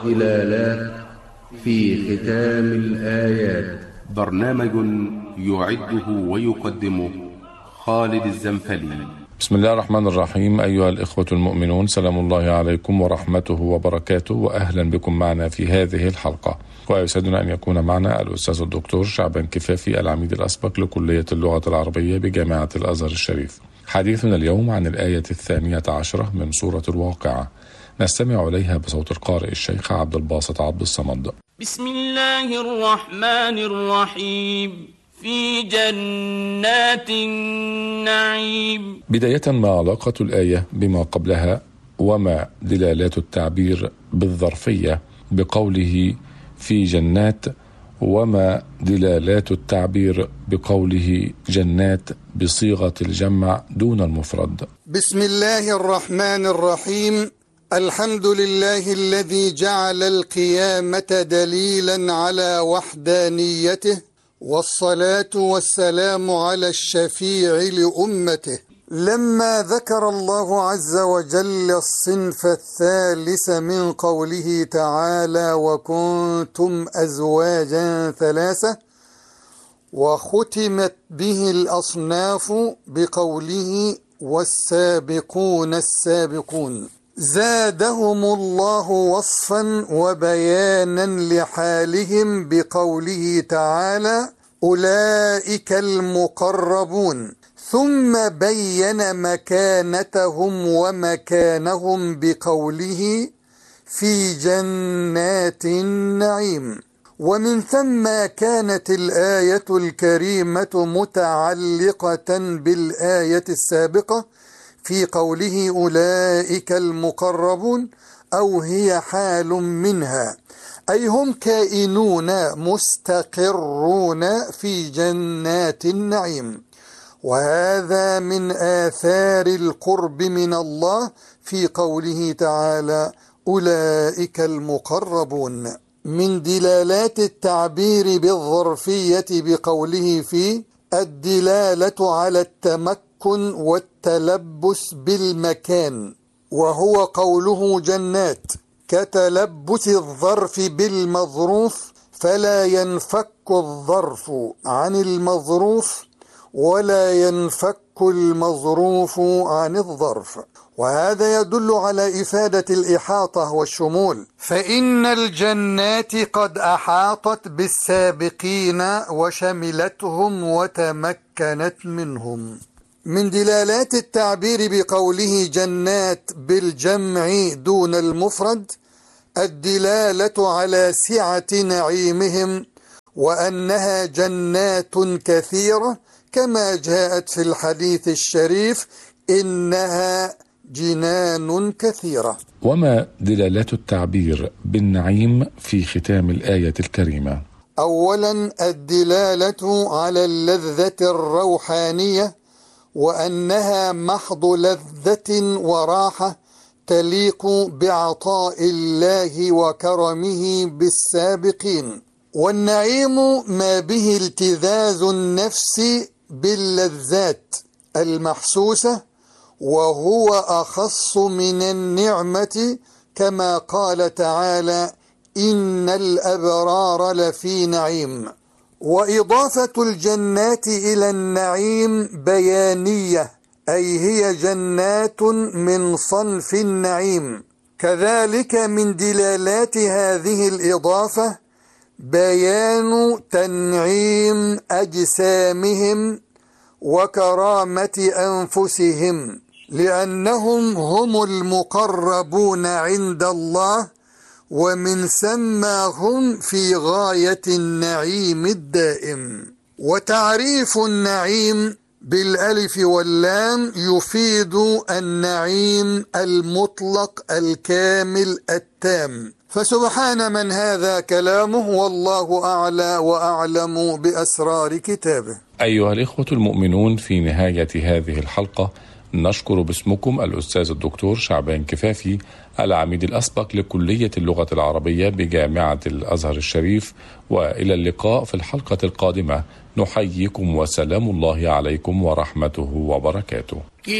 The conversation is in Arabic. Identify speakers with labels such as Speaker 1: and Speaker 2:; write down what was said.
Speaker 1: ظلالات في ختام الآيات.
Speaker 2: برنامج يعده ويقدمه خالد الزنفلي.
Speaker 3: بسم الله الرحمن الرحيم. أيها الإخوة المؤمنون، سلام الله عليكم ورحمته وبركاته، وأهلا بكم معنا في هذه الحلقة. ويسعدنا أن يكون معنا الأستاذ الدكتور شعبان كفافي، العميد الأسبق لكلية اللغة العربية بجامعة الأزهر الشريف. حديثنا اليوم عن الآية 12 من سورة الواقعة، نستمع إليها بصوت القارئ الشيخ عبد الباسط عبد الصمد.
Speaker 4: بسم الله الرحمن الرحيم. في جنات النعيم.
Speaker 3: بداية، ما علاقة الآية بما قبلها، وما دلالات التعبير بالظرفية بقوله في جنات، وما دلالات التعبير بقوله جنات بصيغة الجمع دون المفرد؟
Speaker 5: بسم الله الرحمن الرحيم. الحمد لله الذي جعل القيامة دليلا على وحدانيته، والصلاة والسلام على الشفيع لأمته. لما ذكر الله عز وجل الصنف الثالث من قوله تعالى وكنتم أزواجا ثلاثة، وختمت به الأصناف بقوله والسابقون السابقون، زادهم الله وصفا وبيانا لحالهم بقوله تعالى أولئك المقربون، ثم بين مكانتهم ومكانهم بقوله في جنات النعيم. ومن ثم كانت الآية الكريمة متعلقة بالآية السابقة في قوله أولئك المقربون، أو هي حال منها، أي هم كائنون مستقرون في جنات النعيم. وهذا من آثار القرب من الله في قوله تعالى أولئك المقربون. من دلالات التعبير بالظرفية بقوله في الدلالة على التمكن والتلبس بالمكان، وهو قوله جنات كتلبس الظرف بالمظروف، فلا ينفك الظرف عن المظروف ولا ينفك المظروف عن الظرف. وهذا يدل على إفادة الإحاطة والشمول، فإن الجنات قد أحاطت بالسابقين وشملتهم وتمكنت منهم. من دلالات التعبير بقوله جنات بالجمع دون المفرد الدلالة على سعة نعيمهم، وأنها جنات كثيرة، كما جاءت في الحديث الشريف إنها جنان كثيرة.
Speaker 3: وما دلالات التعبير بالنعيم في ختام الآية الكريمة؟
Speaker 5: أولا الدلالة على اللذة الروحانية، وأنها محض لذة وراحة تليق بعطاء الله وكرمه بالسابقين. والنعيم ما به التذاذ النفس باللذات المحسوسة، وهو أخص من النعمة، كما قال تعالى إن الأبرار لفي نعيم. وإضافة الجنات إلى النعيم بيانية، أي هي جنات من صنف النعيم. كذلك من دلالات هذه الإضافة بيان تنعيم أجسامهم وكرامة أنفسهم، لأنهم هم المقربون عند الله، ومن ثم هم في غاية النعيم الدائم. وتعريف النعيم بالألف واللام يفيد النعيم المطلق الكامل التام، فسبحان من هذا كلامه، والله أعلى وأعلم بأسرار كتابه.
Speaker 3: أيها الإخوة المؤمنون، في نهاية هذه الحلقة نشكر باسمكم الأستاذ الدكتور شعبان كفافي، العميد الأسبق لكلية اللغة العربية بجامعة الأزهر الشريف، وإلى اللقاء في الحلقة القادمة. نحييكم وسلام الله عليكم ورحمته وبركاته.